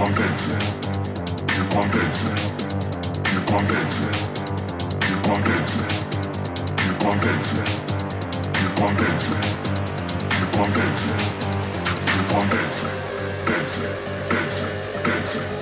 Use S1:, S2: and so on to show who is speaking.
S1: on dancing, keep on dancing, keep on dancing, keep on dancing, keep on dancing, keep on dancing, keep on dancing.